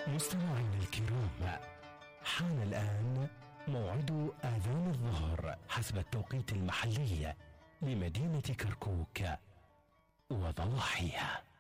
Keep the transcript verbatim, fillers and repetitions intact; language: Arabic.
مستمعينا الكرام، حان الآن موعد آذان الظهر حسب التوقيت المحلي لمدينة كركوك وضواحيها.